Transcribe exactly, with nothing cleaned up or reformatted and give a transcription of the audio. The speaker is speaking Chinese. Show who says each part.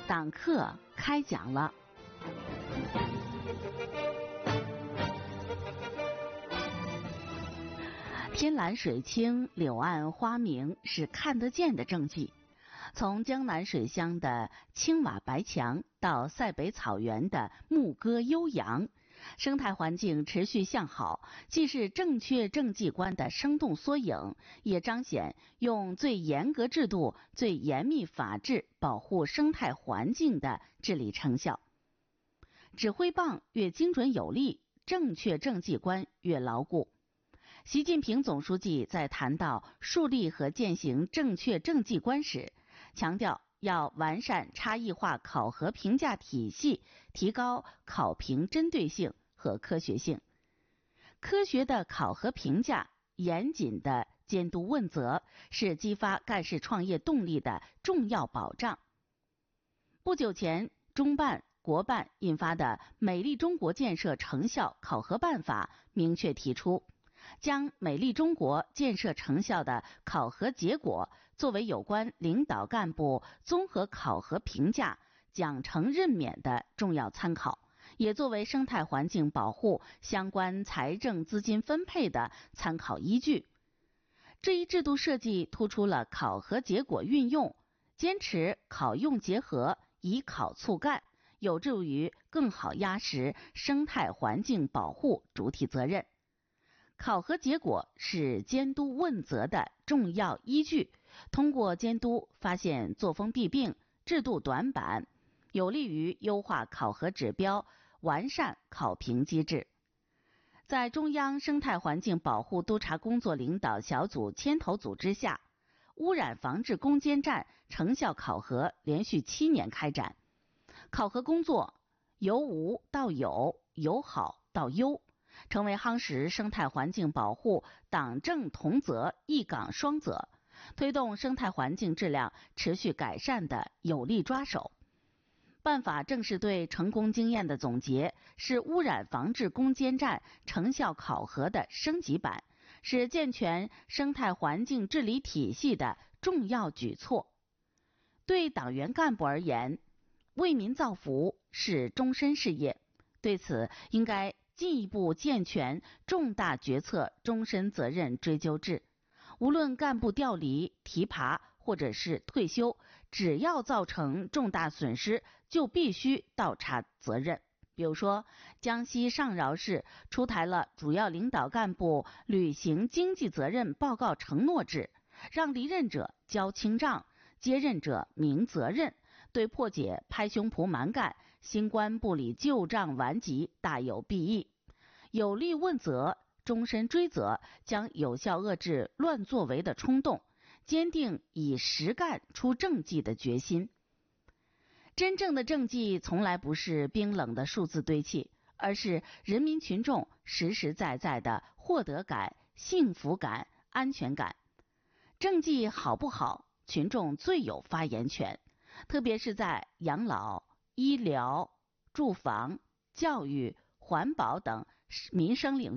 Speaker 1: 党课开讲了。天蓝水清，柳暗花明，是看得见的政绩。从江南水乡的青瓦白墙到塞北草原的牧歌悠扬，生态环境持续向好，既是正确政绩观的生动缩影，也彰显用最严格制度、最严密法治保护生态环境的治理成效。指挥棒越精准有力，正确政绩观越牢固。习近平总书记在谈到树立和践行正确政绩观时，强调要完善差异化考核评价体系，提高考评针对性和科学性。科学的考核评价，严谨的监督问责，是激发干事创业动力的重要保障。不久前，中办、国办印发的《美丽中国建设成效考核办法》明确提出，将美丽中国建设成效的考核结果作为有关领导干部综合考核评价、奖惩任免的重要参考，也作为生态环境保护相关财政资金分配的参考依据。这一制度设计突出了考核结果运用，坚持考用结合，以考促干，有助于更好压实生态环境保护主体责任。考核结果是监督问责的重要依据，通过监督发现作风弊病、制度短板，有利于优化考核指标，完善考评机制。在中央生态环境保护督察工作领导小组牵头组织下，污染防治攻坚战成效考核连续七年开展，考核工作由无到有，由好到优，成为夯实生态环境保护党政同责一岗双责，推动生态环境质量持续改善的有力抓手。办法正是对成功经验的总结，是污染防治攻坚战成效考核的升级版，是健全生态环境治理体系的重要举措。对党员干部而言，为民造福是终身事业，对此应该进一步健全重大决策终身责任追究制。无论干部调离、提拔或者是退休，只要造成重大损失，就必须倒查责任。比如说，江西上饶市出台了主要领导干部履行经济责任报告承诺制，让离任者交清账，接任者明责任，对破解拍胸脯蛮干、新官不理旧账顽疾大有裨益。有力问责、终身追责，将有效遏制乱作为的冲动，坚定以实干出政绩的决心。真正的政绩从来不是冰冷的数字堆砌，而是人民群众实实在在的获得感、幸福感、安全感。政绩好不好，群众最有发言权，特别是在养老、医疗、住房、教育、环保等民生领域